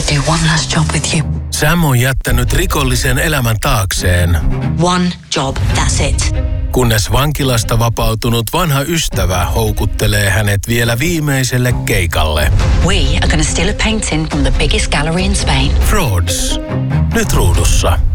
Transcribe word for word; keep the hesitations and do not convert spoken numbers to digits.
could do one last job with you. Sam on jättänyt rikollisen elämän taakseen. One job, that's it. Kunnes vankilasta vapautunut vanha ystävä houkuttelee hänet vielä viimeiselle keikalle. We are going to steal a painting from the biggest gallery in Spain. Frauds. Nyt ruudussa.